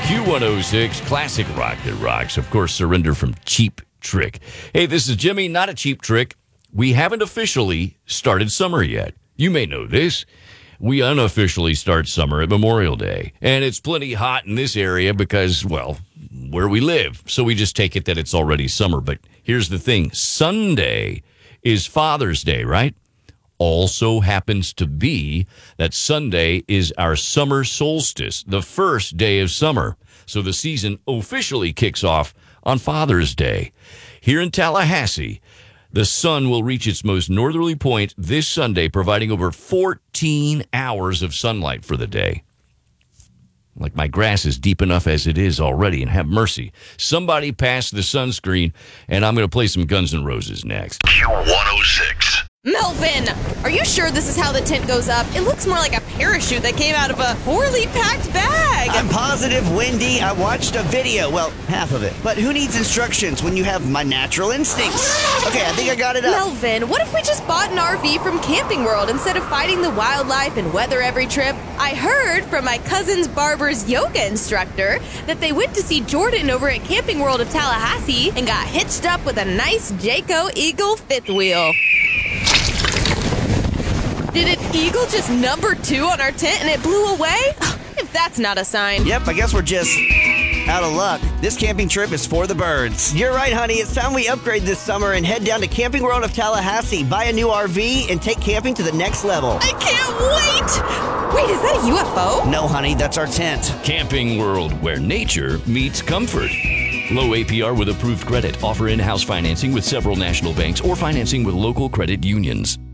Q106, classic rock that rocks. Of course, Surrender from Cheap Trick. Hey, this is Jimmy, not a cheap trick. We haven't officially started summer yet. You may know this. We unofficially start summer at Memorial Day. And it's plenty hot in this area because, well, where we live. So we just take it that it's already summer. But here's the thing. Sunday is Father's Day, right? Also happens to be that Sunday is our summer solstice, the first day of summer. So the season officially kicks off on Father's Day. Here in Tallahassee, the sun will reach its most northerly point this Sunday, providing over 14 hours of sunlight for the day. Like my grass is deep enough as it is already, and have mercy. Somebody pass the sunscreen, and I'm going to play some Guns N' Roses next. Q106. Melvin, are you sure this is how the tent goes up? It looks more like a parachute that came out of a poorly packed bag. I'm positive, Wendy. I watched a video. Well, half of it. But who needs instructions when you have my natural instincts? Okay, I think I got it up. Melvin, what if we just bought an RV from Camping World instead of fighting the wildlife and weather every trip? I heard from my cousin's barber's yoga instructor that they went to see Jordan over at Camping World of Tallahassee and got hitched up with a nice Jayco Eagle fifth wheel. Did an eagle just number 2 on our tent and it blew away? If that's not a sign. Yep, I guess we're just out of luck. This camping trip is for the birds. You're right, honey. It's time we upgrade this summer and head down to Camping World of Tallahassee, buy a new RV, and take camping to the next level. I can't wait! Wait, is that a UFO? No, honey, that's our tent. Camping World, where nature meets comfort. Low APR with approved credit. Offer in-house financing with several national banks or financing with local credit unions.